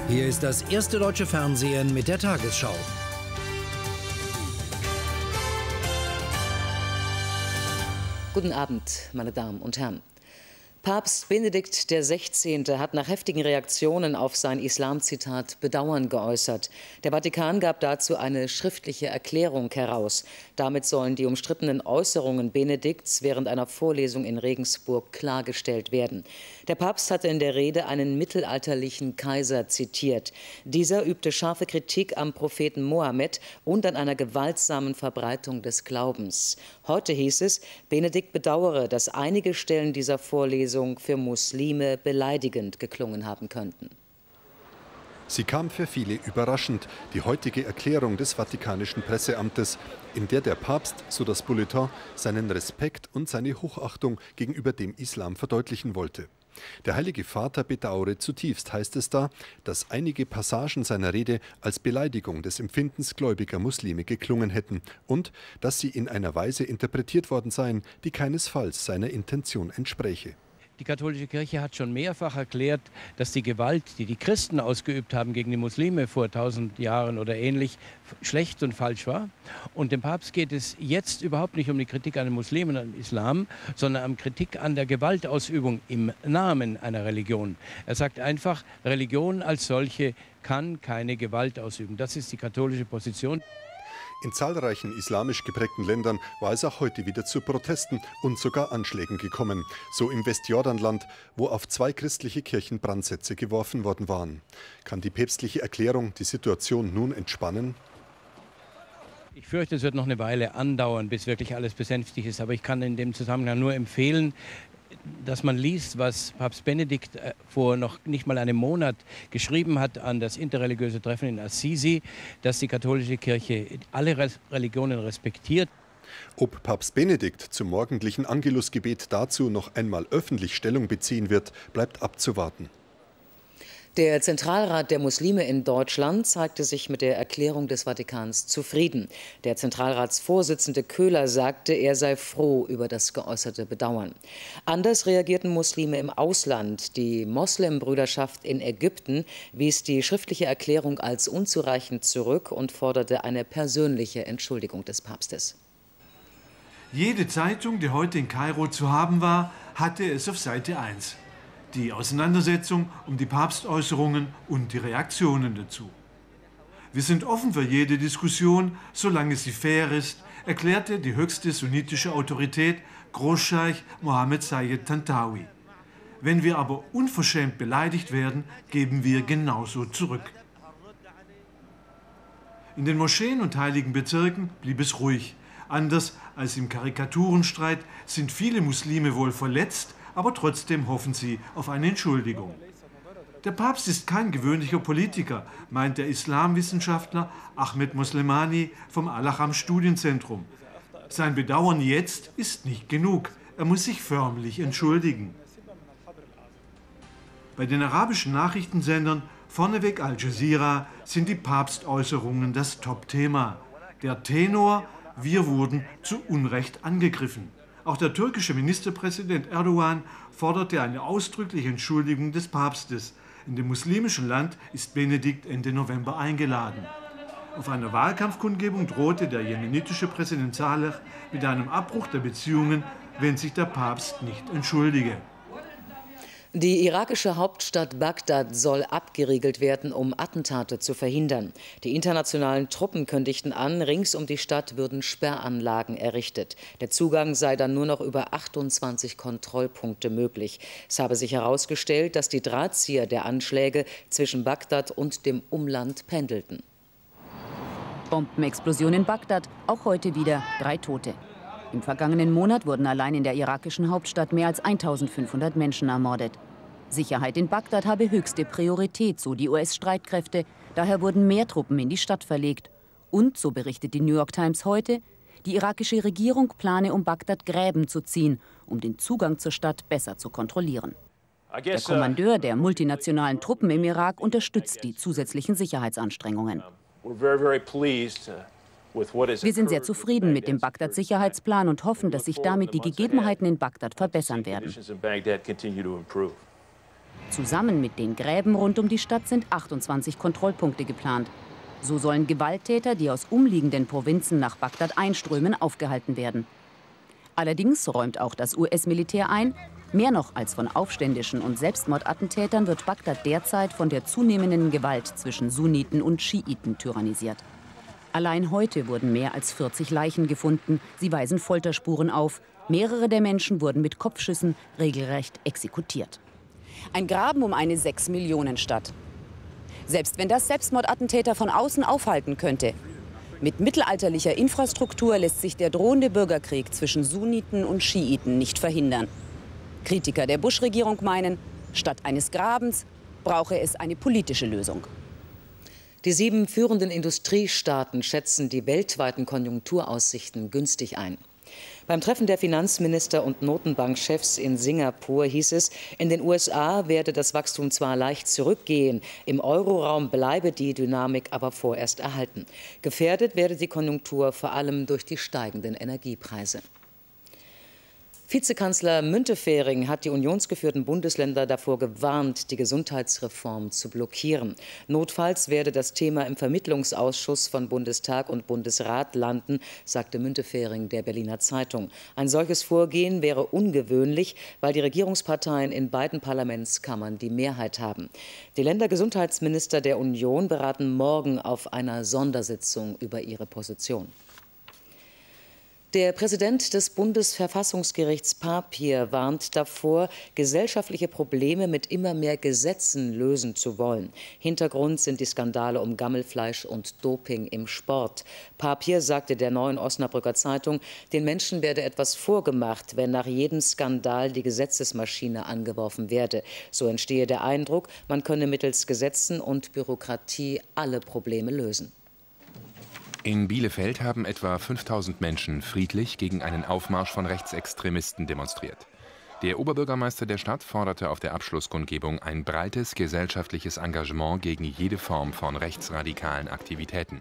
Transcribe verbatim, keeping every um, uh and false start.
Hier ist das erste deutsche Fernsehen mit der Tagesschau. Guten Abend, meine Damen und Herren. Papst Benedikt der Sechzehnte hat nach heftigen Reaktionen auf sein Islam-Zitat Bedauern geäußert. Der Vatikan gab dazu eine schriftliche Erklärung heraus. Damit sollen die umstrittenen Äußerungen Benedikts während einer Vorlesung in Regensburg klargestellt werden. Der Papst hatte in der Rede einen mittelalterlichen Kaiser zitiert. Dieser übte scharfe Kritik am Propheten Mohammed und an einer gewaltsamen Verbreitung des Glaubens. Heute hieß es, Benedikt bedauere, dass einige Stellen dieser Vorlesung für Muslime beleidigend geklungen haben könnten. Sie kam für viele überraschend, die heutige Erklärung des Vatikanischen Presseamtes, in der der Papst, so das Bulletin, seinen Respekt und seine Hochachtung gegenüber dem Islam verdeutlichen wollte. Der Heilige Vater bedauere zutiefst, heißt es da, dass einige Passagen seiner Rede als Beleidigung des Empfindens gläubiger Muslime geklungen hätten und dass sie in einer Weise interpretiert worden seien, die keinesfalls seiner Intention entspräche. Die katholische Kirche hat schon mehrfach erklärt, dass die Gewalt, die die Christen ausgeübt haben gegen die Muslime vor tausend Jahren oder ähnlich, schlecht und falsch war. Und dem Papst geht es jetzt überhaupt nicht um die Kritik an den Muslimen und am Islam, sondern um Kritik an der Gewaltausübung im Namen einer Religion. Er sagt einfach, Religion als solche kann keine Gewalt ausüben. Das ist die katholische Position. In zahlreichen islamisch geprägten Ländern war es auch heute wieder zu Protesten und sogar Anschlägen gekommen. So im Westjordanland, wo auf zwei christliche Kirchen Brandsätze geworfen worden waren. Kann die päpstliche Erklärung die Situation nun entspannen? Ich fürchte, es wird noch eine Weile andauern, bis wirklich alles besänftigt ist. Aber ich kann in dem Zusammenhang nur empfehlen, dass man liest, was Papst Benedikt vor noch nicht mal einem Monat geschrieben hat an das interreligiöse Treffen in Assisi, dass die katholische Kirche alle Religionen respektiert. Ob Papst Benedikt zum morgendlichen Angelusgebet dazu noch einmal öffentlich Stellung beziehen wird, bleibt abzuwarten. Der Zentralrat der Muslime in Deutschland zeigte sich mit der Erklärung des Vatikans zufrieden. Der Zentralratsvorsitzende Köhler sagte, er sei froh über das geäußerte Bedauern. Anders reagierten Muslime im Ausland. Die Moslembrüderschaft in Ägypten wies die schriftliche Erklärung als unzureichend zurück und forderte eine persönliche Entschuldigung des Papstes. Jede Zeitung, die heute in Kairo zu haben war, hatte es auf Seite eins. Die Auseinandersetzung um die Papstäußerungen und die Reaktionen dazu. Wir sind offen für jede Diskussion, solange sie fair ist, erklärte die höchste sunnitische Autorität Großscheich Mohammed Sayed Tantawi. Wenn wir aber unverschämt beleidigt werden, geben wir genauso zurück. In den Moscheen und heiligen Bezirken blieb es ruhig. Anders als im Karikaturenstreit sind viele Muslime wohl verletzt, aber trotzdem hoffen sie auf eine Entschuldigung. Der Papst ist kein gewöhnlicher Politiker, meint der Islamwissenschaftler Ahmed Moslemani vom Al-Ahram Studienzentrum. Sein Bedauern jetzt ist nicht genug. Er muss sich förmlich entschuldigen. Bei den arabischen Nachrichtensendern, vorneweg Al Jazeera, sind die Papstäußerungen das Top-Thema. Der Tenor: Wir wurden zu Unrecht angegriffen. Auch der türkische Ministerpräsident Erdogan forderte eine ausdrückliche Entschuldigung des Papstes. In dem muslimischen Land ist Benedikt Ende November eingeladen. Auf einer Wahlkampfkundgebung drohte der jemenitische Präsident Saleh mit einem Abbruch der Beziehungen, wenn sich der Papst nicht entschuldige. Die irakische Hauptstadt Bagdad soll abgeriegelt werden, um Attentate zu verhindern. Die internationalen Truppen kündigten an, rings um die Stadt würden Sperranlagen errichtet. Der Zugang sei dann nur noch über achtundzwanzig Kontrollpunkte möglich. Es habe sich herausgestellt, dass die Drahtzieher der Anschläge zwischen Bagdad und dem Umland pendelten. Bombenexplosion in Bagdad, auch heute wieder drei Tote. Im vergangenen Monat wurden allein in der irakischen Hauptstadt mehr als eintausendfünfhundert Menschen ermordet. Sicherheit in Bagdad habe höchste Priorität, so die U S-Streitkräfte. Daher wurden mehr Truppen in die Stadt verlegt. Und, so berichtet die New York Times heute, die irakische Regierung plane, um Bagdad Gräben zu ziehen, um den Zugang zur Stadt besser zu kontrollieren. Der Kommandeur der multinationalen Truppen im Irak unterstützt die zusätzlichen Sicherheitsanstrengungen. Wir sind sehr zufrieden mit dem Bagdad-Sicherheitsplan und hoffen, dass sich damit die Gegebenheiten in Bagdad verbessern werden. Zusammen mit den Gräben rund um die Stadt sind achtundzwanzig Kontrollpunkte geplant. So sollen Gewalttäter, die aus umliegenden Provinzen nach Bagdad einströmen, aufgehalten werden. Allerdings räumt auch das U S-Militär ein, mehr noch als von Aufständischen und Selbstmordattentätern wird Bagdad derzeit von der zunehmenden Gewalt zwischen Sunniten und Schiiten tyrannisiert. Allein heute wurden mehr als vierzig Leichen gefunden. Sie weisen Folterspuren auf. Mehrere der Menschen wurden mit Kopfschüssen regelrecht exekutiert. Ein Graben um eine Sechs-Millionen-Stadt. Selbst wenn das Selbstmordattentäter von außen aufhalten könnte. Mit mittelalterlicher Infrastruktur lässt sich der drohende Bürgerkrieg zwischen Sunniten und Schiiten nicht verhindern. Kritiker der Bush-Regierung meinen, statt eines Grabens brauche es eine politische Lösung. Die sieben führenden Industriestaaten schätzen die weltweiten Konjunkturaussichten günstig ein. Beim Treffen der Finanzminister und Notenbankchefs in Singapur hieß es, in den U S A werde das Wachstum zwar leicht zurückgehen, im Euroraum bleibe die Dynamik aber vorerst erhalten. Gefährdet werde die Konjunktur vor allem durch die steigenden Energiepreise. Vizekanzler Müntefering hat die unionsgeführten Bundesländer davor gewarnt, die Gesundheitsreform zu blockieren. Notfalls werde das Thema im Vermittlungsausschuss von Bundestag und Bundesrat landen, sagte Müntefering der Berliner Zeitung. Ein solches Vorgehen wäre ungewöhnlich, weil die Regierungsparteien in beiden Parlamentskammern die Mehrheit haben. Die Ländergesundheitsminister der Union beraten morgen auf einer Sondersitzung über ihre Position. Der Präsident des Bundesverfassungsgerichts Papier warnt davor, gesellschaftliche Probleme mit immer mehr Gesetzen lösen zu wollen. Hintergrund sind die Skandale um Gammelfleisch und Doping im Sport. Papier sagte der Neuen Osnabrücker Zeitung, den Menschen werde etwas vorgemacht, wenn nach jedem Skandal die Gesetzesmaschine angeworfen werde. So entstehe der Eindruck, man könne mittels Gesetzen und Bürokratie alle Probleme lösen. In Bielefeld haben etwa fünftausend Menschen friedlich gegen einen Aufmarsch von Rechtsextremisten demonstriert. Der Oberbürgermeister der Stadt forderte auf der Abschlusskundgebung ein breites gesellschaftliches Engagement gegen jede Form von rechtsradikalen Aktivitäten.